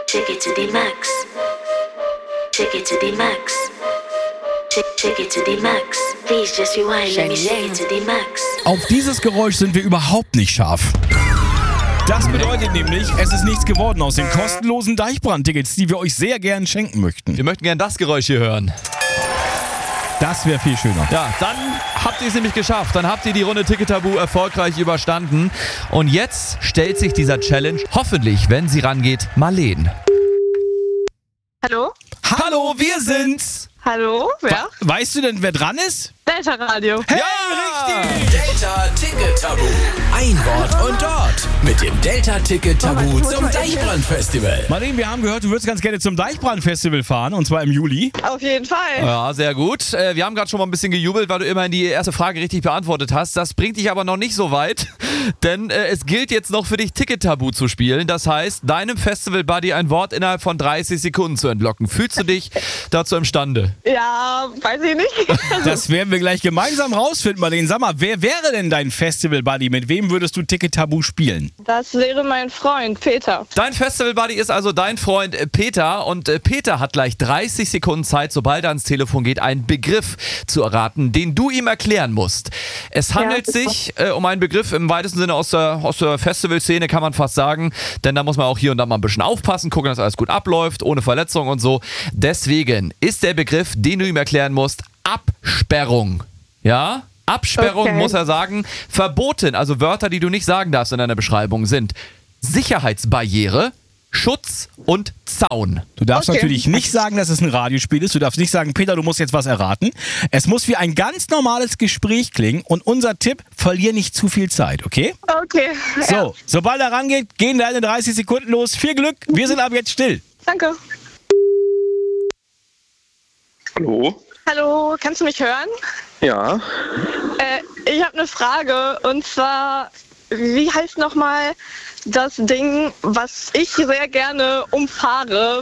Take it to the max. Take it to the max. Take it to the max. Please just rewind, let me shake it to the max. Auf dieses Geräusch sind wir überhaupt nicht scharf. Das bedeutet nämlich, es ist nichts geworden aus den kostenlosen Deichbrand-Tickets, die wir euch sehr gern schenken möchten. Wir möchten gern das Geräusch hier hören. Das wäre viel schöner. Ja, dann habt ihr es nämlich geschafft. Dann habt ihr die Runde Ticket-Tabu erfolgreich überstanden. Und jetzt stellt sich dieser Challenge, hoffentlich, wenn sie rangeht, Marleen. Hallo? Hallo, wir sind's! Hallo? Wer? Weißt du denn, wer dran ist? Delta Radio. Hey, Ja, richtig! Delta Ticket Tabu. Ein Wort und dort mit dem Delta Ticket Tabu zum Deichbrand Festival. Marleen, wir haben gehört, du würdest ganz gerne zum Deichbrand-Festival fahren, und zwar im Juli. Auf jeden Fall. Ja, sehr gut. Wir haben gerade schon mal ein bisschen gejubelt, weil du immerhin die erste Frage richtig beantwortet hast. Das bringt dich aber noch nicht so weit, denn es gilt jetzt noch für dich Ticket-Tabu zu spielen. Das heißt, deinem Festival-Buddy ein Wort innerhalb von 30 Sekunden zu entlocken. Fühlst du dich dazu imstande? Ja, weiß ich nicht. Das werden wir gleich gemeinsam rausfinden, Marleen. Sag mal, wer wäre denn dein Festival-Buddy? Mit wem würdest du Ticket-Tabu spielen? Das wäre mein Freund, Peter. Dein Festival-Buddy ist also dein Freund Peter und Peter hat gleich 30 Sekunden Zeit, sobald er ans Telefon geht, einen Begriff zu erraten, den du ihm erklären musst. Es handelt sich um einen Begriff im weitesten Sinne aus der Festivalszene, kann man fast sagen, denn da muss man auch hier und da mal ein bisschen aufpassen, gucken, dass alles gut abläuft, ohne Verletzung und so. Deswegen ist der Begriff, den du ihm erklären musst, Absperrung. Ja? Absperrung, muss er sagen, verboten, also Wörter, die du nicht sagen darfst in deiner Beschreibung, sind Sicherheitsbarriere, Schutz und Zaun. Du darfst natürlich nicht sagen, dass es ein Radiospiel ist. Du darfst nicht sagen, Peter, du musst jetzt was erraten. Es muss wie ein ganz normales Gespräch klingen und unser Tipp, verlier nicht zu viel Zeit, okay? Okay. So, sobald er rangeht, gehen deine 30 Sekunden los. Viel Glück, wir sind ab jetzt still. Danke. Hallo? Hallo, kannst du mich hören? Ja. Ich habe eine Frage und zwar, wie heißt nochmal das Ding, was ich sehr gerne umfahre,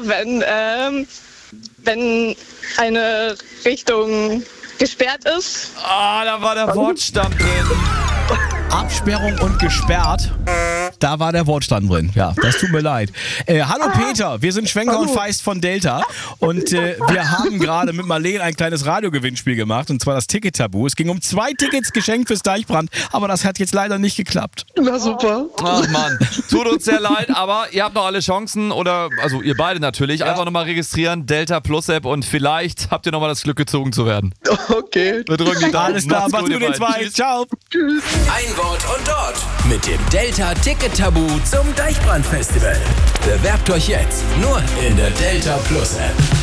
wenn eine Richtung gesperrt ist? Ah, da war der Wortstamm drin. Absperrung und gesperrt. Da war der Wortstand drin. Ja, das tut mir leid. Hallo Peter, wir sind Schwenker und Feist von Delta und wir haben gerade mit Marleen ein kleines Radiogewinnspiel gemacht, und zwar das Ticket-Tabu. Es ging um 2 Tickets geschenkt fürs Deichbrand, aber das hat jetzt leider nicht geklappt. Na super. Ach Mann, tut uns sehr leid, aber ihr habt noch alle Chancen, oder, also ihr beide natürlich, einfach nochmal registrieren, Delta Plus App, und vielleicht habt ihr nochmal das Glück, gezogen zu werden. Okay. Wir drücken die Daumen. Alles klar, Macht's mach's gut, ihr beiden. zwei. Tschüss. Ciao. Ein Wort und dort mit dem Delta Ticket Tabu zum Deichbrand Festival. Bewerbt euch jetzt nur in der Delta Plus App.